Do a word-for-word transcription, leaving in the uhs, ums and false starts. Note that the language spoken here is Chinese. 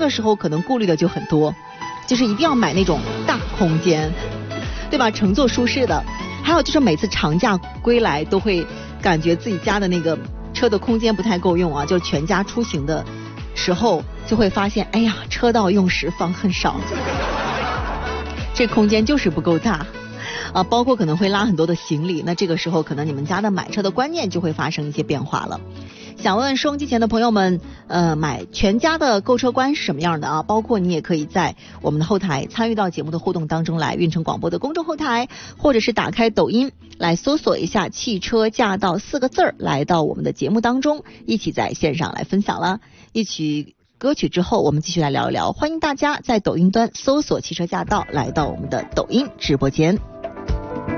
个时候可能顾虑的就很多，就是一定要买那种大空间，对吧？乘坐舒适的。还有就是每次长假归来都会感觉自己家的那个车的空间不太够用啊，就是全家出行的时候就会发现，哎呀，车到用时方恨少，这空间就是不够大啊，包括可能会拉很多的行李，那这个时候可能你们家的买车的观念就会发生一些变化了。想问收音机前的朋友们，呃，买全家的购车观是什么样的啊？包括你也可以在我们的后台参与到节目的互动当中来，运城广播的公众后台，或者是打开抖音来搜索一下汽车驾到四个字儿，来到我们的节目当中，一起在线上来分享了。一曲歌曲之后，我们继续来聊一聊，欢迎大家在抖音端搜索汽车驾到，来到我们的抖音直播间。